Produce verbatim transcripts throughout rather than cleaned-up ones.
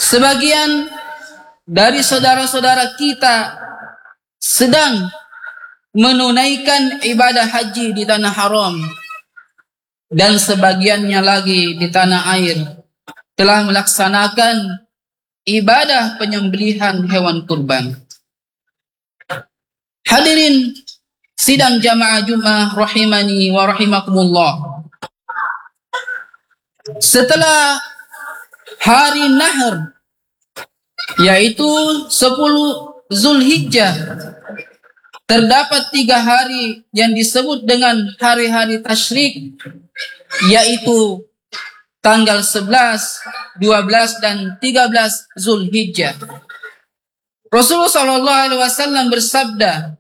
sebagian dari saudara-saudara kita sedang menunaikan ibadah haji di tanah haram, dan sebagiannya lagi di tanah air telah melaksanakan ibadah penyembelihan hewan kurban. Hadirin sidang jamaah Jumat rahimani wa rahimakumullah. Setelah hari Nahr, yaitu sepuluh Zulhijjah, terdapat tiga hari yang disebut dengan hari-hari tasyrik, yaitu tanggal sebelas, dua belas, dan tiga belas Zulhijjah. Rasulullah shallallahu alaihi wasallam bersabda,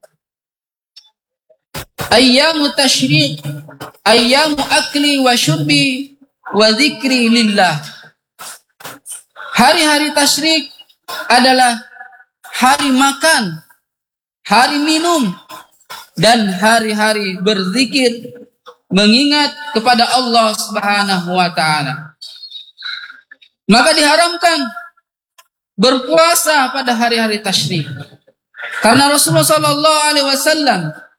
"Ayyamu tasyrik, ayyamu akli wa syurbi wa dzikri lillah." Hari-hari tasyrik adalah hari makan, hari minum, dan hari-hari berzikir mengingat kepada Allah Subhanahu wa taala. Maka diharamkan berpuasa pada hari-hari tasyrik, karena Rasulullah sallallahu alaihi wasallam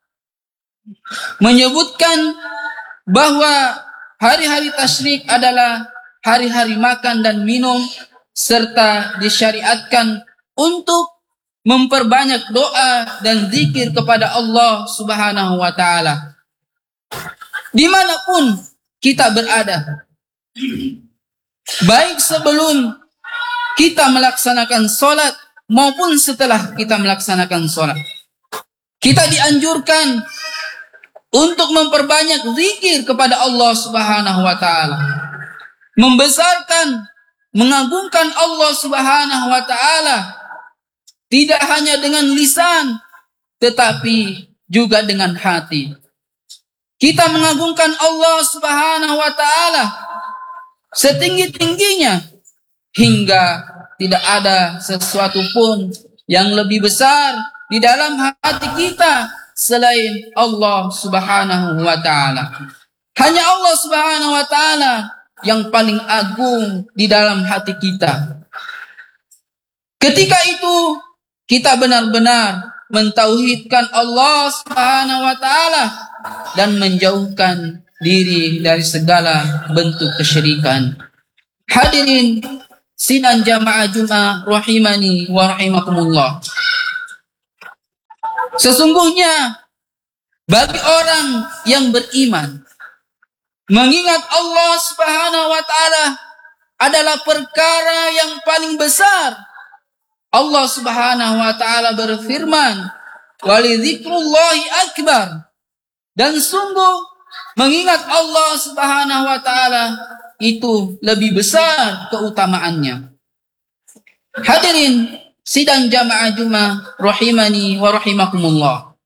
menyebutkan bahwa hari-hari tasyrik adalah hari-hari makan dan minum, serta disyariatkan untuk memperbanyak doa dan zikir kepada Allah Subhanahu wa taala dimanapun kita berada, baik sebelum kita melaksanakan sholat maupun setelah kita melaksanakan sholat. Kita dianjurkan untuk memperbanyak zikir kepada Allah Subhanahu wa taala, membesarkan, mengagungkan Allah Subhanahu wa taala, tidak hanya dengan lisan tetapi juga dengan hati. Kita mengagungkan Allah Subhanahu wa taala setinggi-tingginya, hingga tidak ada sesuatu pun yang lebih besar di dalam hati kita selain Allah Subhanahu wa taala. Hanya Allah Subhanahu wa taala yang paling agung di dalam hati kita. Ketika itu kita benar-benar mentauhidkan Allah Subhanahu wa taala dan menjauhkan diri dari segala bentuk kesyirikan. Hadirin sidang jamaah Jumat rahimani wa rahimakumullah. Sesungguhnya bagi orang yang beriman, mengingat Allah Subhanahu wa taala adalah perkara yang paling besar. Allah Subhanahu wa taala berfirman, "Walidzikrullahi akbar." Dan sungguh mengingat Allah Subhanahu wa taala itu lebih besar keutamaannya. Hadirin sidang jamaah Jumat rahimani wa rahimakumullah.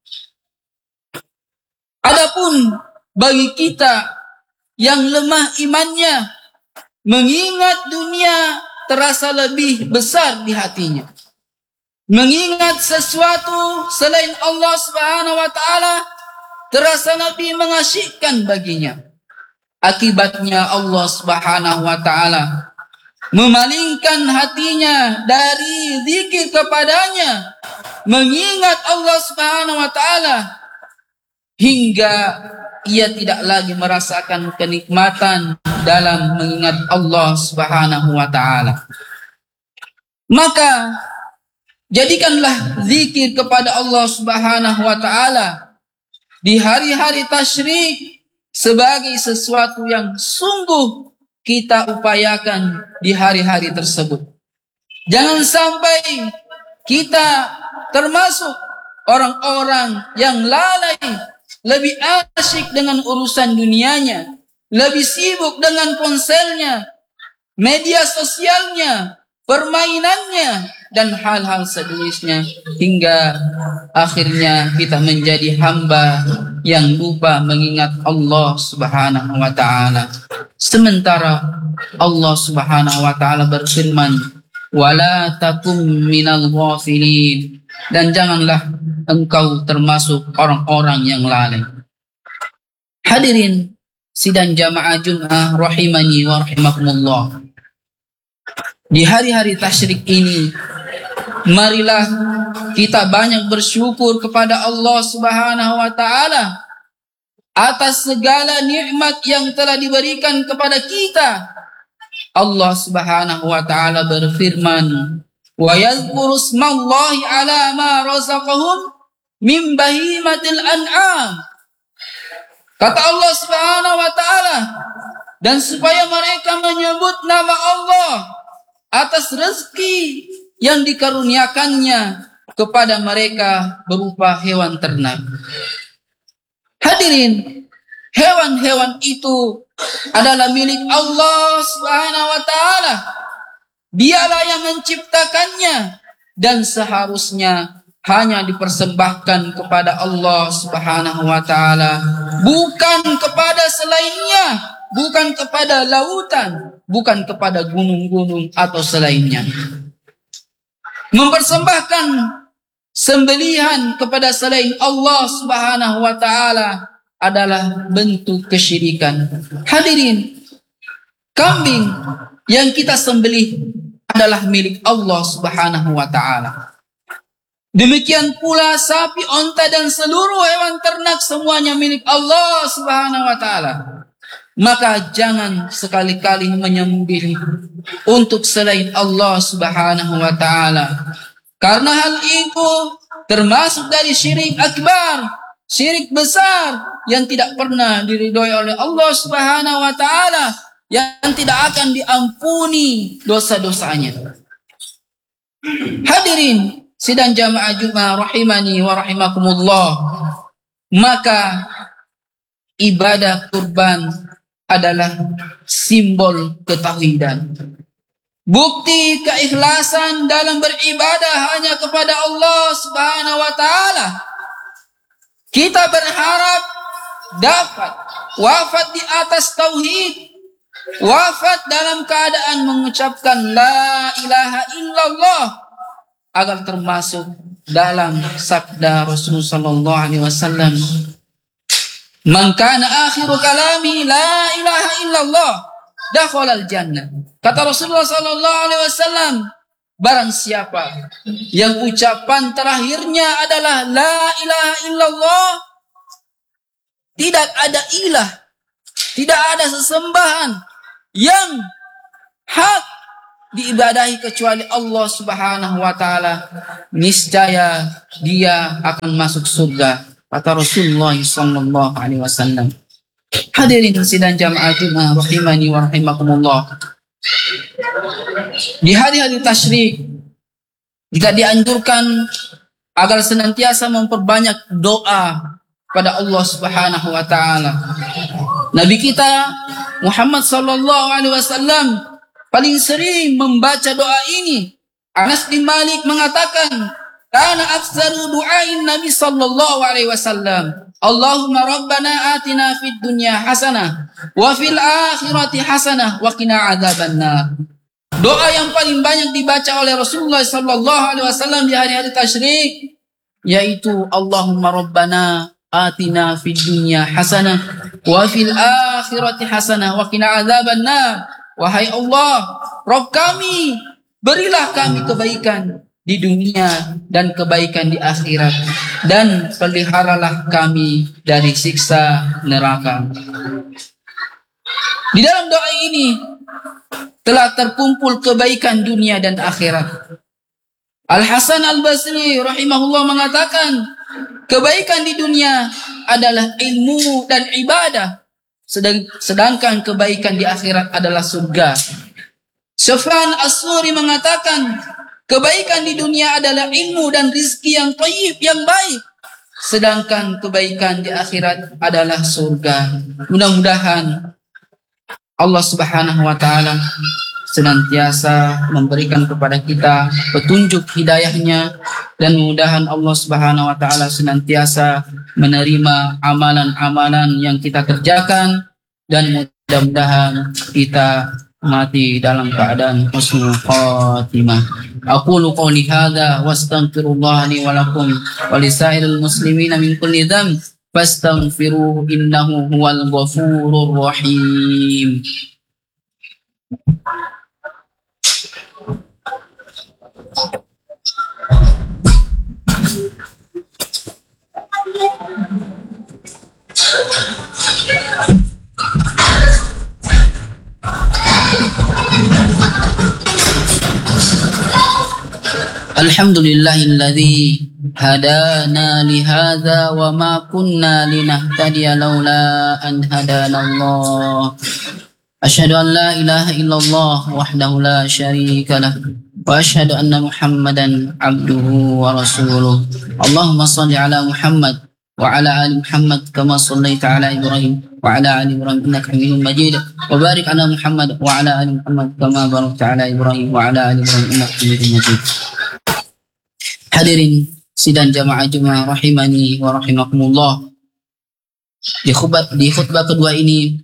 Adapun bagi kita yang lemah imannya, mengingat dunia terasa lebih besar di hatinya, mengingat sesuatu selain Allah Subhanahu wa taala terasa lebih mengasyikkan baginya. Akibatnya Allah Subhanahu wa taala memalingkan hatinya dari zikir kepadanya, mengingat Allah Subhanahu wa taala, hingga ia tidak lagi merasakan kenikmatan dalam mengingat Allah Subhanahu wa taala. Maka jadikanlah zikir kepada Allah Subhanahu wa taala di hari-hari tasyrik sebagai sesuatu yang sungguh kita upayakan di hari-hari tersebut. Jangan sampai kita termasuk orang-orang yang lalai, lebih asyik dengan urusan dunianya, lebih sibuk dengan ponselnya, media sosialnya, permainannya, dan hal-hal sejenisnya, hingga akhirnya kita menjadi hamba yang lupa mengingat Allah Subhanahu wa taala. Sementara Allah Subhanahu wa taala berfirman, "Wala takum minal ghafilin." Dan janganlah engkau termasuk orang-orang yang lalai. Hadirin sidang jamaah Jumat rahimani wa rahimakumullah. Di hari-hari tasyrik ini, marilah kita banyak bersyukur kepada Allah Subhanahu wa taala atas segala nikmat yang telah diberikan kepada kita. Allah Subhanahu wa taala berfirman, "Wa yadhkuru ismallahi 'ala ma razaqahum min bahimatil an'am." Kata Allah Subhanahu wa taala, dan supaya mereka menyebut nama Allah atas rezeki yang dikaruniakannya kepada mereka berupa hewan ternak. Hadirin, hewan-hewan itu adalah milik Allah Subhanahu wa taala. Dialah yang menciptakannya dan seharusnya hanya dipersembahkan kepada Allah Subhanahu wa taala, bukan kepada selainnya, bukan kepada lautan, bukan kepada gunung-gunung atau selainnya. Mempersembahkan sembelihan kepada selain Allah Subhanahu wa taala adalah bentuk kesyirikan. Hadirin, kambing yang kita sembelih adalah milik Allah Subhanahu wa taala. Demikian pula sapi, onta dan seluruh hewan ternak semuanya milik Allah Subhanahu wa taala. Maka jangan sekali-kali menyembelih untuk selain Allah Subhanahu wa taala. Karena hal itu termasuk dari syirik akbar, syirik besar yang tidak pernah diridhoi oleh Allah Subhanahu wa taala, yang tidak akan diampuni dosa-dosanya. Hadirin sidang jamaah Jumat rahimani wa rahimakumullah, maka ibadah kurban adalah simbol ketauhidan. Bukti keikhlasan dalam beribadah hanya kepada Allah Subhanahu wa taala. Kita berharap dapat wafat di atas tauhid, wafat dalam keadaan mengucapkan la ilaha illallah, agar termasuk dalam sabda Rasulullah sallallahu alaihi wasallam, "Man kana akhiru kalami la ilaha illallah, dakhalal jannah." Kata Rasulullah sallallahu alaihi wasallam, barang siapa yang ucapan terakhirnya adalah la ilaha illallah, tidak ada ilah, tidak ada sesembahan yang hak diibadahi kecuali Allah Subhanahu wa taala, niscaya dia akan masuk surga, kata Rasulullah sallallahu alaihi wasallam. Hadirin sidang jamaah Jumat rahimani wa rahimakumullah, di hari-hari tasyrik kita dianjurkan agar senantiasa memperbanyak doa pada Allah Subhanahu wa taala. Nabi kita Muhammad sallallahu alaihi wasallam paling sering membaca doa ini. Anas bin Malik mengatakan, "Kana aktsaru du'ain Nabi sallallahu alaihi wasallam, Allahumma rabbana atina fid dunya hasanah wa fil akhirati hasanah wa qina adzabannar." Doa yang paling banyak dibaca oleh Rasulullah sallallahu alaihi wasallam di hari-hari tasyrik yaitu Allahumma rabbana atina fid dunya hasanah wa fil akhirati hasanah wa qina adzabannar. Wahai Allah, Rabb kami, berilah kami kebaikan di dunia dan kebaikan di akhirat, dan peliharalah kami dari siksa neraka. Di dalam doa ini telah terkumpul kebaikan dunia dan akhirat. Al-Hasan Al-Basri rahimahullah mengatakan, kebaikan di dunia adalah ilmu dan ibadah, sedangkan kebaikan di akhirat adalah surga. Sufyan As-Suri mengatakan, kebaikan di dunia adalah ilmu dan rizki yang thayyib, yang baik, sedangkan kebaikan di akhirat adalah surga. Mudah-mudahan Allah Subhanahu wa taala senantiasa memberikan kepada kita petunjuk hidayahnya, dan mudah-mudahan Allah Subhanahu wa taala senantiasa menerima amalan-amalan yang kita kerjakan, dan mudah-mudahan kita mati dalam keadaan husnul khatimah. Aqulu qouli hadza wastaghfirullah li wa lakum wa lisairil muslimina min kulli dhanb fastaghfiruhu innahu huwal ghafurur rahim. Alhamdulillahilladzi hadana lihadza wa ma kunna linahtadiya laula an hadana Allah. Asyhadu an la ilaha illallah wahdahu la syarika lah wa asyhadu anna Muhammadan abduhu wa rasuluh. Allahumma shalli ala Muhammad wa ala ali Muhammad kama shallaita ala Ibrahim wa ala ali Ibrahim innaka Hamidum Majid. Wa barik ala Muhammad wa ala ali Muhammad kama barakta ala Ibrahim wa ala ali Ibrahim innaka Hamidum Majid. Hadirin sidang jamaah Jumat rahimani wa rahimakumullah. Di khutbah di khutbah kedua ini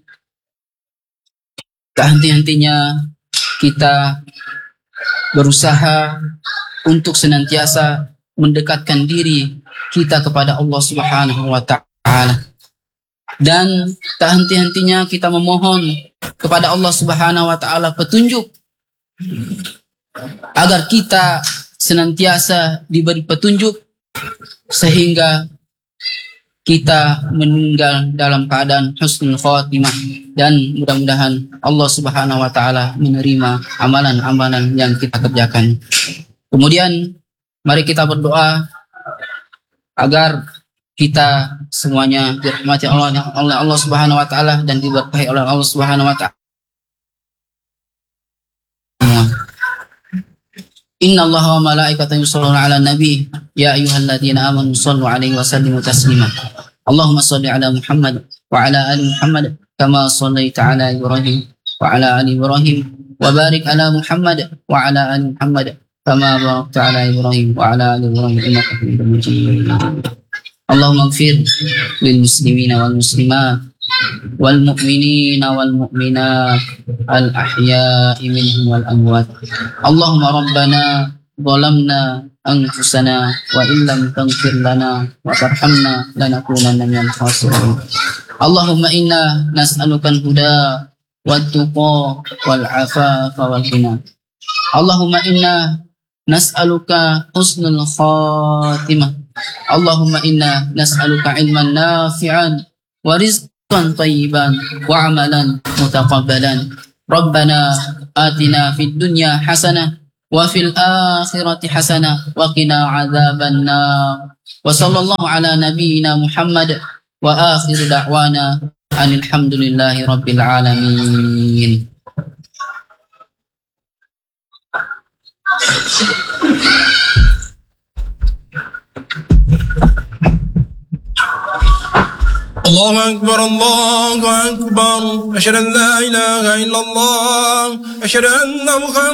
tak henti-hentinya kita berusaha untuk senantiasa mendekatkan diri kita kepada Allah Subhanahu wa taala. Dan tak henti-hentinya kita memohon kepada Allah Subhanahu wa taala petunjuk agar kita senantiasa diberi petunjuk sehingga kita meninggal dalam keadaan husnul khatimah, dan mudah-mudahan Allah Subhanahu wa taala menerima amalan-amalan yang kita kerjakan. Kemudian mari kita berdoa agar kita semuanya dirahmati Allah oleh Allah Subhanahu wa taala dan diberkahi oleh Allah Subhanahu wa taala. Inna Allah wa malaikatahu yusholluna ala nabi ya ayyuhalladzina amanu shallu alaihi wa sallimu taslima. Allahumma shalli ala Muhammad wa ala ali Muhammad kama shallaita ala Ibrahim wa ala ali Ibrahim wa barik ala Muhammad wa ala ali Muhammad kama barakta ala Ibrahim wa ala ali Ibrahim innaka Hamidum Majid. Allahumma ighfir lil muslimina wal muslimat wal mu'minina wal mu'minat al ahya'i minhum wal amwat. Allahumma rabbana zalamna anfusana wa illam taghfir lana wa tarhamna lanakunanna minal khasirin. Allahumma inna nas'aluka al-huda wat tuqa wal afafa wal ghina. Allahumma inna nas'aluka husnul khatimah. Allahumma inna nas'aluka ilman nafi'an wa rizqan tayyiban wa amalan mutaqabbalan. Rabbana atina fid dunya hasanah wa fil akhirati hasanah wa qina adzaban nar. Wa sallallahu ala nabiyyina Muhammad wa akhiru da'wana alhamdulillahi rabbil alamin. الله أكبر الله أكبر أشهد أن لا إله إلا الله أشهد أن محمد